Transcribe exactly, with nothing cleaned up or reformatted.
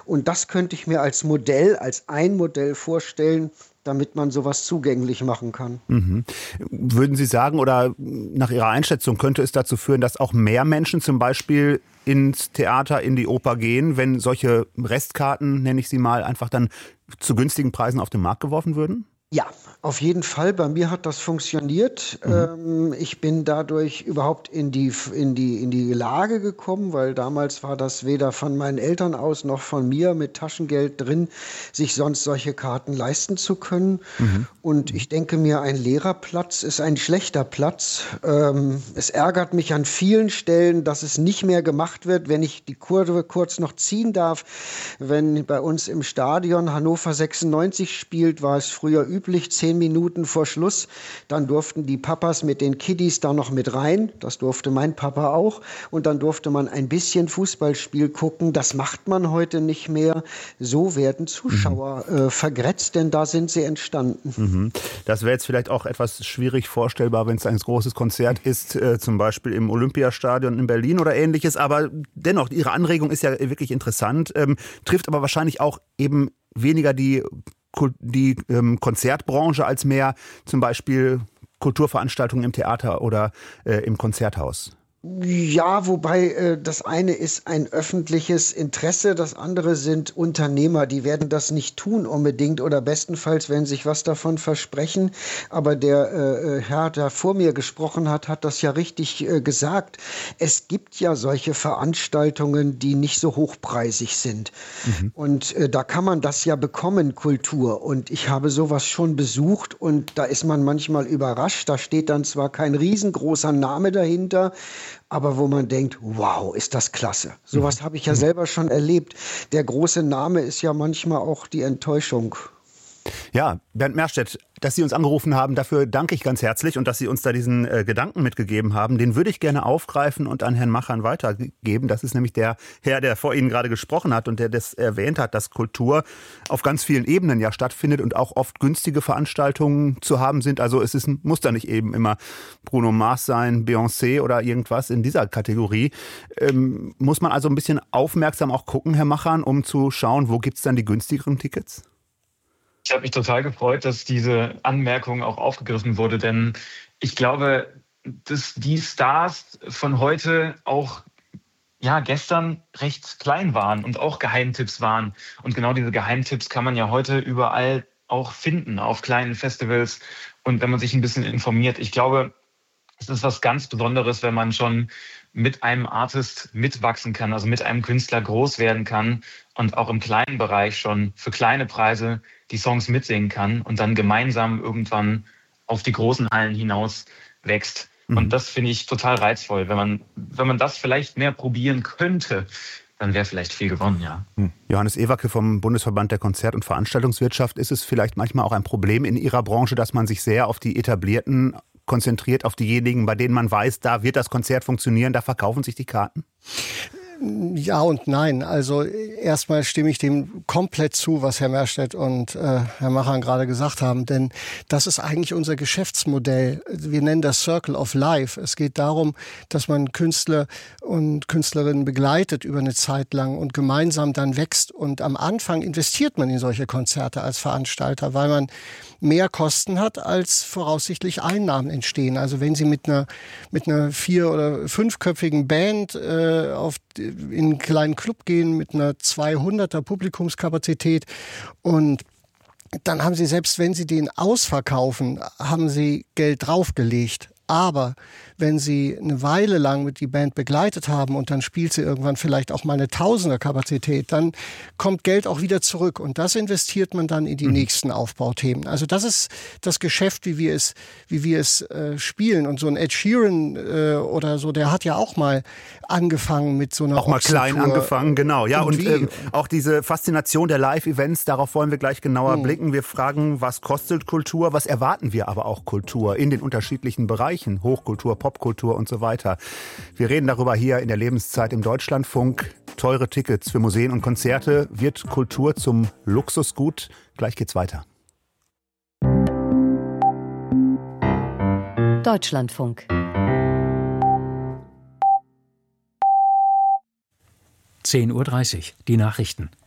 Und das könnte ich mir als Modell, als ein Modell vorstellen, damit man sowas zugänglich machen kann. Mhm. Würden Sie sagen, oder nach Ihrer Einschätzung, könnte es dazu führen, dass auch mehr Menschen zum Beispiel ins Theater, in die Oper gehen, wenn solche Restkarten, nenne ich sie mal, einfach dann zu günstigen Preisen auf den Markt geworfen würden? Ja, auf jeden Fall. Bei mir hat das funktioniert. Mhm. Ähm, ich bin dadurch überhaupt in die, in die, in die Lage gekommen, weil damals war das weder von meinen Eltern aus noch von mir mit Taschengeld drin, sich sonst solche Karten leisten zu können. Mhm. Und ich denke mir, ein leerer Platz ist ein schlechter Platz. Ähm, es ärgert mich an vielen Stellen, dass es nicht mehr gemacht wird, wenn ich die Kurve kurz noch ziehen darf. Wenn bei uns im Stadion Hannover sechsundneunzig spielt, war es früher üblich, zehn Minuten vor Schluss, dann durften die Papas mit den Kiddies da noch mit rein. Das durfte mein Papa auch. Und dann durfte man ein bisschen Fußballspiel gucken. Das macht man heute nicht mehr. So werden Zuschauer mhm. äh, vergrätzt, denn da sind sie entstanden. Mhm. Das wäre jetzt vielleicht auch etwas schwierig vorstellbar, wenn es ein großes Konzert ist, äh, zum Beispiel im Olympiastadion in Berlin oder ähnliches. Aber dennoch, Ihre Anregung ist ja wirklich interessant, ähm, trifft aber wahrscheinlich auch eben weniger die die ähm, Konzertbranche als mehr zum Beispiel Kulturveranstaltungen im Theater oder äh, im Konzerthaus. Ja, wobei äh, das eine ist ein öffentliches Interesse, das andere sind Unternehmer, die werden das nicht tun unbedingt oder bestenfalls, wenn sich was davon versprechen. Aber der äh, Herr, der vor mir gesprochen hat, hat das ja richtig äh, gesagt. Es gibt ja solche Veranstaltungen, die nicht so hochpreisig sind. Mhm. Und äh, da kann man das ja bekommen, Kultur. Und ich habe sowas schon besucht und da ist man manchmal überrascht. Da steht dann zwar kein riesengroßer Name dahinter, aber wo man denkt, wow, ist das klasse. Sowas habe ich ja selber schon erlebt. Der große Name ist ja manchmal auch die Enttäuschung. Ja, Bernd Merstedt, dass Sie uns angerufen haben, dafür danke ich ganz herzlich und dass Sie uns da diesen äh, Gedanken mitgegeben haben. Den würde ich gerne aufgreifen und an Herrn Machern weitergeben. Das ist nämlich der Herr, der vor Ihnen gerade gesprochen hat und der das erwähnt hat, dass Kultur auf ganz vielen Ebenen ja stattfindet und auch oft günstige Veranstaltungen zu haben sind. Also es ist, muss da nicht eben immer Bruno Mars sein, Beyoncé oder irgendwas in dieser Kategorie. Ähm, muss man also ein bisschen aufmerksam auch gucken, Herr Machern, um zu schauen, wo gibt's dann die günstigeren Tickets? Ich habe mich total gefreut, dass diese Anmerkung auch aufgegriffen wurde, denn ich glaube, dass die Stars von heute auch ja, gestern recht klein waren und auch Geheimtipps waren. Und genau diese Geheimtipps kann man ja heute überall auch finden, auf kleinen Festivals und wenn man sich ein bisschen informiert. Ich glaube, es ist was ganz Besonderes, wenn man schon mit einem Artist mitwachsen kann, also mit einem Künstler groß werden kann und auch im kleinen Bereich schon für kleine Preise die Songs mitsingen kann und dann gemeinsam irgendwann auf die großen Hallen hinaus wächst. Mhm. Und das finde ich total reizvoll. Wenn man, wenn man das vielleicht mehr probieren könnte, dann wäre vielleicht viel gewonnen, ja. Johannes Ewacke vom Bundesverband der Konzert- und Veranstaltungswirtschaft. Ist es vielleicht manchmal auch ein Problem in Ihrer Branche, dass man sich sehr auf die etablierten konzentriert, auf diejenigen, bei denen man weiß, da wird das Konzert funktionieren, da verkaufen sich die Karten? Ja und nein. Also erstmal stimme ich dem komplett zu, was Herr Merstedt und äh, Herr Machern gerade gesagt haben, denn das ist eigentlich unser Geschäftsmodell. Wir nennen das Circle of Life. Es geht darum, dass man Künstler und Künstlerinnen begleitet über eine Zeit lang und gemeinsam dann wächst. Und am Anfang investiert man in solche Konzerte als Veranstalter, weil man mehr Kosten hat, als voraussichtlich Einnahmen entstehen. Also wenn Sie mit einer mit einer vier- oder fünfköpfigen Band äh, auf in einen kleinen Club gehen mit einer zweihunderter Publikumskapazität und dann haben Sie, selbst wenn Sie den ausverkaufen, haben Sie Geld draufgelegt. Aber wenn Sie eine Weile lang mit die Band begleitet haben und dann spielt sie irgendwann vielleicht auch mal eine Tausender-Kapazität, dann kommt Geld auch wieder zurück und das investiert man dann in die mhm. nächsten Aufbauthemen. Also das ist das Geschäft, wie wir es, wie wir es äh, spielen. Und so ein Ed Sheeran äh, oder so, der hat ja auch mal angefangen mit so einer Auch mal klein angefangen, genau. Ja, und, und ähm, auch diese Faszination der Live-Events, darauf wollen wir gleich genauer mhm. blicken. Wir fragen, was kostet Kultur, was erwarten wir aber auch Kultur in den unterschiedlichen Bereichen? Hochkultur, Popkultur und so weiter. Wir reden darüber hier in der Lebenszeit im Deutschlandfunk. Teure Tickets für Museen und Konzerte. Wird Kultur zum Luxusgut? Gleich geht's weiter. Deutschlandfunk. zehn Uhr dreißig, die Nachrichten.